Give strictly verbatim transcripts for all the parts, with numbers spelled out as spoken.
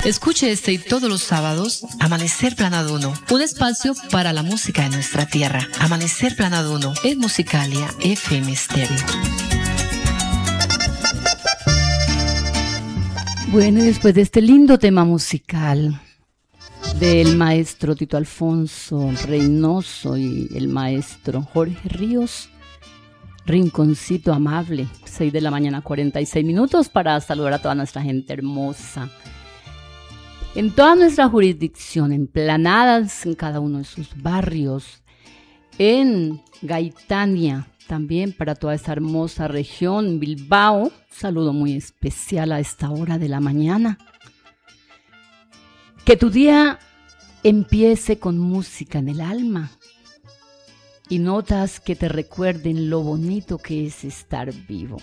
Escuche este y todos los sábados Amanecer Planaduno, un espacio para la música de nuestra tierra. Amanecer Planaduno en Musicalia F M Stereo. Bueno, y después de este lindo tema musical del maestro Tito Alfonso Reynoso y el maestro Jorge Ríos, Rinconcito Amable, seis de la mañana, cuarenta y seis minutos, para saludar a toda nuestra gente hermosa. En toda nuestra jurisdicción, en Planadas, en cada uno de sus barrios, en Gaitania, también para toda esa hermosa región, Bilbao, un saludo muy especial a esta hora de la mañana. Que tu día empiece con música en el alma y notas que te recuerden lo bonito que es estar vivo.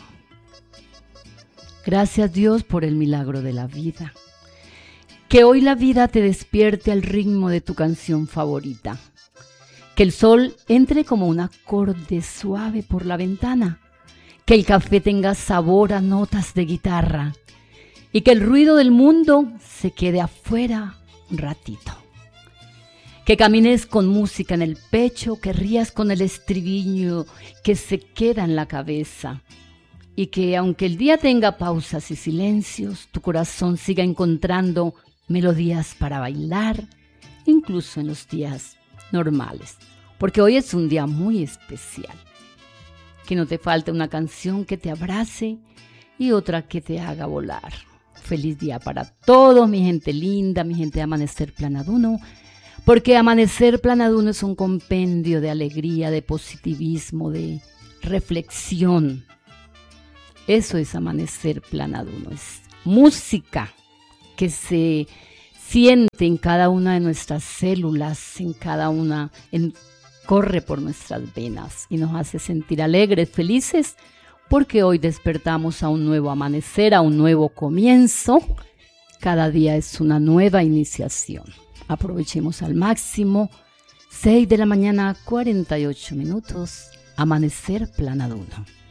Gracias Dios por el milagro de la vida. Que hoy la vida te despierte al ritmo de tu canción favorita. Que el sol entre como un acorde suave por la ventana. Que el café tenga sabor a notas de guitarra. Y que el ruido del mundo se quede afuera un ratito. Que camines con música en el pecho, que rías con el estribillo que se queda en la cabeza. Y que aunque el día tenga pausas y silencios, tu corazón siga encontrando melodías para bailar, incluso en los días normales, porque hoy es un día muy especial. Que no te falte una canción que te abrace y otra que te haga volar. Feliz día para todos, mi gente linda, mi gente de Amanecer Planaduno, porque Amanecer Planaduno es un compendio de alegría, de positivismo, de reflexión. Eso es Amanecer Planaduno, es música que se siente en cada una de nuestras células, en cada una, en, corre por nuestras venas y nos hace sentir alegres, felices, porque hoy despertamos a un nuevo amanecer, a un nuevo comienzo. Cada día es una nueva iniciación. Aprovechemos al máximo. seis de la mañana, cuarenta y ocho minutos, Amanecer Planaduno.